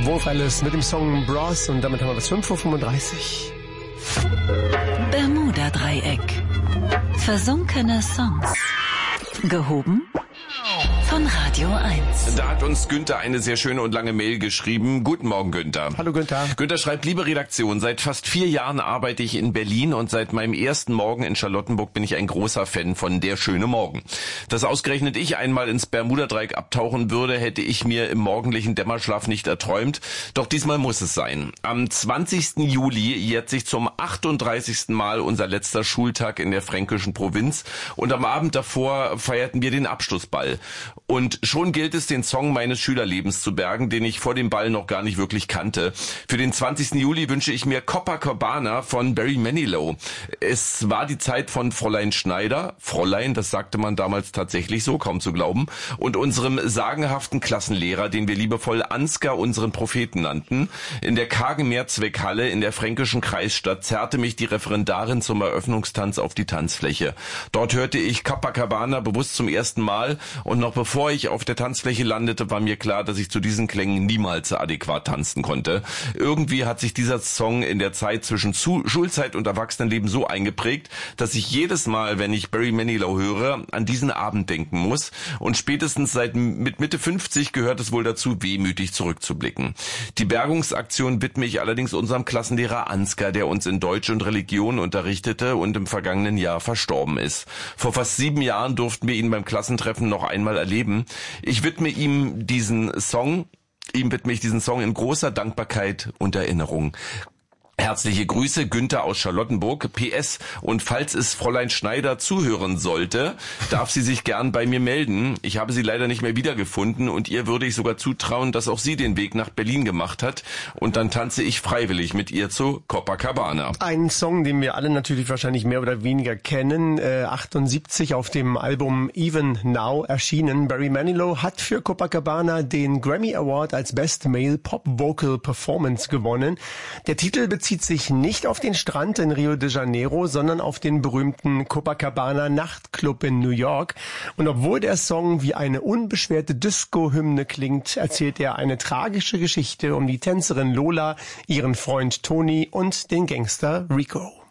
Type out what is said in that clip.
Wolf Alice mit dem Song Bros und damit haben wir bis 5:35 Uhr. Bermuda-Dreieck. Versunkene Songs. Gehoben von Radio 1. Da hat uns Günther eine sehr schöne und lange Mail geschrieben. Guten Morgen, Günther. Hallo, Günther. Günther schreibt, liebe Redaktion, seit fast 4 Jahren arbeite ich in Berlin und seit meinem ersten Morgen in Charlottenburg bin ich ein großer Fan von Der schöne Morgen. Dass ausgerechnet ich einmal ins Bermuda-Dreieck abtauchen würde, hätte ich mir im morgendlichen Dämmerschlaf nicht erträumt. Doch diesmal muss es sein. Am 20. Juli jährt sich zum 38. Mal unser letzter Schultag in der fränkischen Provinz und am Abend davor feierten wir den Abschlussball. Und schon gilt es, den Song meines Schülerlebens zu bergen, den ich vor dem Ball noch gar nicht wirklich kannte. Für den 20. Juli wünsche ich mir Copacabana von Barry Manilow. Es war die Zeit von Fräulein Schneider, Fräulein, das sagte man damals tatsächlich so, kaum zu glauben, und unserem sagenhaften Klassenlehrer, den wir liebevoll Ansgar, unseren Propheten nannten. In der kargen Mehrzweckhalle in der fränkischen Kreisstadt zerrte mich die Referendarin zum Eröffnungstanz auf die Tanzfläche. Dort hörte ich Copacabana bewusst zum ersten Mal und noch bevor ich auf der Tanzfläche landete, war mir klar, dass ich zu diesen Klängen niemals adäquat tanzen konnte. Irgendwie hat sich dieser Song in der Zeit zwischen Schulzeit und Erwachsenenleben so eingeprägt, dass ich jedes Mal, wenn ich Barry Manilow höre, an diesen Abend denken muss. Und spätestens mit Mitte 50 gehört es wohl dazu, wehmütig zurückzublicken. Die Bergungsaktion widme ich allerdings unserem Klassenlehrer Ansgar, der uns in Deutsch und Religion unterrichtete und im vergangenen Jahr verstorben ist. Vor fast 7 Jahren durften wir ihn beim Klassentreffen noch einmal erleben. Ich widme ihm diesen Song in großer Dankbarkeit und Erinnerung. Herzliche Grüße, Günther aus Charlottenburg. PS, und falls es Fräulein Schneider zuhören sollte, darf sie sich gern bei mir melden. Ich habe sie leider nicht mehr wiedergefunden und ihr würde ich sogar zutrauen, dass auch sie den Weg nach Berlin gemacht hat. Und dann tanze ich freiwillig mit ihr zu Copacabana. Ein Song, den wir alle natürlich wahrscheinlich mehr oder weniger kennen, 78 auf dem Album Even Now erschienen. Barry Manilow hat für Copacabana den Grammy Award als Best Male Pop Vocal Performance gewonnen. Der Titel bezieht sich nicht auf den Strand in Rio de Janeiro, sondern auf den berühmten Copacabana Nachtclub in New York. Und obwohl der Song wie eine unbeschwerte Disco-Hymne klingt, erzählt er eine tragische Geschichte um die Tänzerin Lola, ihren Freund Tony und den Gangster Rico.